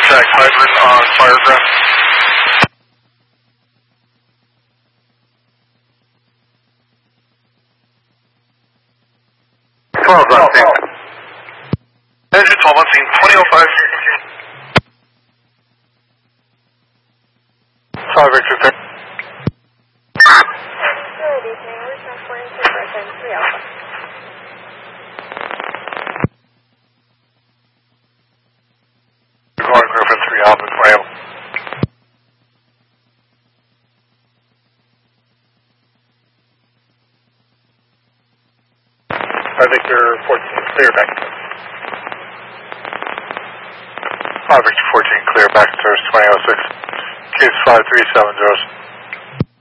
contact hydrant on Fireground. Engine 12 on scene, 2005. 5 Victor 10. Good evening, we're transporting to Griffin 3 Alpha. Going Griffin 3 Alpha, 20 Alpha. I think you're 14, clear back. 5 Victor 14, clear back to service 2006. Case 5370.